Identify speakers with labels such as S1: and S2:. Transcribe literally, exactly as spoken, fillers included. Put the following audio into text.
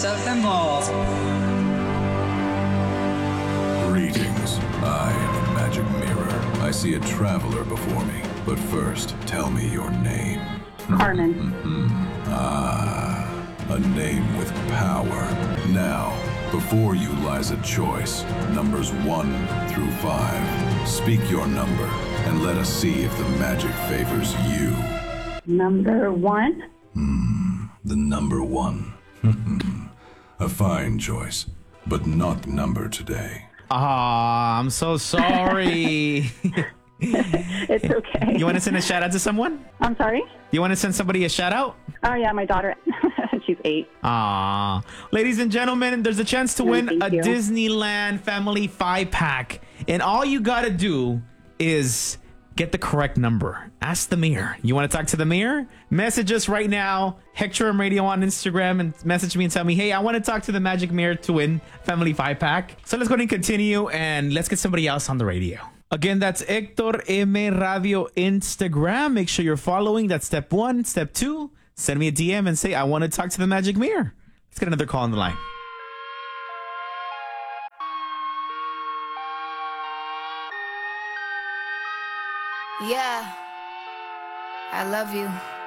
S1: House of Thimbles.
S2: Greetings. I am a magic mirror. I see a traveler before me. But first, tell me your name.
S3: Carmen.
S2: Mm-hmm. Ah, a name with power. Now, before you lies a choice. Numbers one through five. Speak your number, and let us see if the magic favors you.
S3: Number one.
S2: Hmm, the number one. A fine choice, but not number today.
S4: Ah, I'm so sorry.
S3: It's okay.
S4: You want to send a shout out to someone?
S3: I'm sorry?
S4: You want to send somebody a shout out?
S3: Oh, yeah, my daughter. She's eight.
S4: Ah, ladies and gentlemen, there's a chance to win
S3: Thank
S4: a
S3: you.
S4: Disneyland Family five pack. And all you got to do is get the correct number. Ask the mirror. You want to talk to the mirror? Message us right now. Hectorum Radio on Instagram and message me and tell me, hey, I want to talk to the magic mirror to win Family five pack. So let's go ahead and continue and let's get somebody else on the radio. Again, that's Hector M Radio Instagram. Make sure you're following. That's step one. Step two, send me a D M and say, I want to talk to the magic mirror. Let's get another call on the line.
S5: Yeah, I love you.